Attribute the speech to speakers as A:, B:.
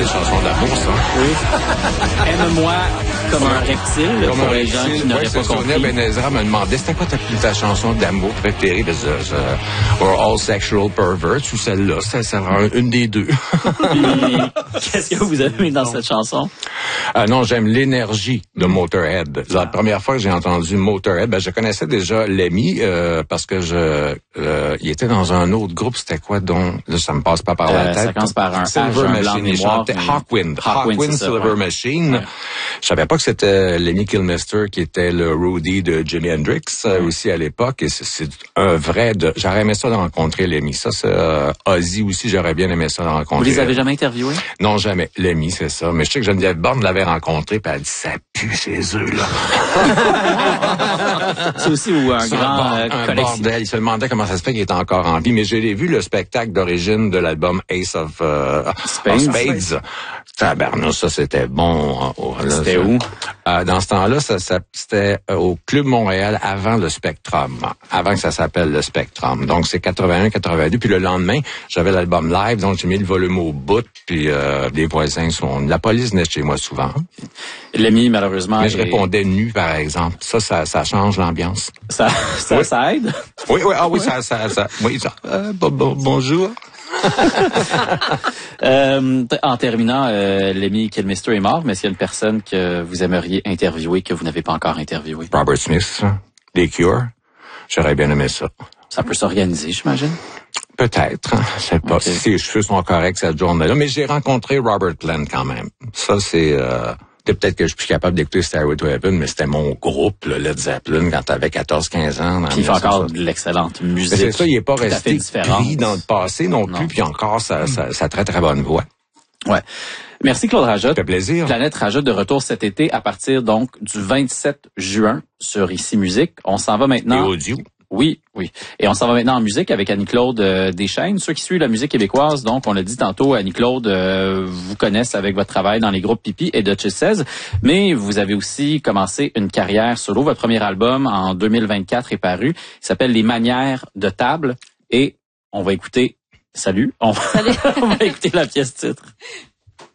A: belle chanson d'amour, ça.
B: Oui. Aime-moi comme un reptile,
A: comme
B: pour
A: un
B: les gens
A: reptile.
B: qui n'auraient pas compris.
A: Sonia Benezra me demandait c'était quoi ta chanson d'amour préférée de Or All Sexual Perverts ou celle-là. Ça sera une des deux.
B: Qu'est-ce que vous avez dans cette chanson?
A: Non, j'aime l'énergie de Motorhead. La première fois que j'ai entendu Motorhead, je connaissais déjà Lemmy parce que il était dans un autre groupe. C'était quoi donc? Là, ça me passe pas par la tête.
B: Ça commence par un
A: Silver
B: H, un blanc
A: Machine. Il
B: mémoire,
A: chantait Hawkwind, Silver Machine.
B: Ouais.
A: Je savais pas que c'était Lemmy Kilmister qui était le roadie de Jimi Hendrix aussi à l'époque. Et c'est un vrai j'aurais aimé ça de rencontrer Lemmy. Ça, c'est Ozzy aussi, j'aurais bien aimé ça de rencontrer.
B: Vous les avez jamais interviewés?
A: Non, jamais. Lemmy, c'est ça. Mais je sais que Geneviève Borne l'avait rencontré, puis elle dit ça pue ces œufs-là.
B: C'est aussi où un grand
A: un bordel. Il se demandait comment ça se fait qu'il est encore en vie. Mais j'ai vu le spectacle d'origine de l'album Ace of Spades. Tabarnouche, ça c'était bon.
B: C'était où?
A: Dans ce temps-là, c'était au Club Montréal avant le Spectrum, avant que ça s'appelle le Spectrum. Donc c'est 81-82. Puis le lendemain, j'avais l'album live, donc j'ai mis le volume au bout. Puis des voisins la police venait chez moi souvent.
B: Lemmy, malheureusement.
A: Mais je répondais nu, par exemple. Ça change l'ambiance.
B: Ça aide?
A: Oui, bonjour.
B: En terminant, Lemmy Kilmister est mort, mais est-ce qu'il y a une personne que vous aimeriez interviewer que vous n'avez pas encore interviewé?
A: Robert Smith, des Cure. J'aurais bien aimé ça.
B: Ça peut s'organiser, j'imagine?
A: Peut-être. Je sais pas si ses cheveux sont corrects cette journée-là, mais j'ai rencontré Robert Plant quand même. Ça, c'est... peut-être que je suis plus capable d'écouter Stairway to Heaven, mais c'était mon groupe, le Led Zeppelin, quand t'avais 14-15 ans.
B: Puis il fait encore de l'excellente musique.
A: Mais c'est ça, il est pas resté
B: pris
A: dans le passé non plus, puis encore sa très très bonne voix.
B: Ouais. Merci Claude Rajotte.
A: Ça fait plaisir.
B: Planète Rajotte de retour cet été à partir donc du 27 juin sur Ici Musique. On s'en va maintenant.
A: Et audio.
B: Oui. Et on s'en va maintenant en musique avec Annie-Claude Deschaines. Ceux qui suivent la musique québécoise, donc on l'a dit tantôt, Annie-Claude vous connaissent avec votre travail dans les groupes Pipi et Duchess 16, mais vous avez aussi commencé une carrière solo. Votre premier album en 2024 est paru. Il s'appelle Les Manières de table et on va écouter... Salut. On va écouter la pièce titre.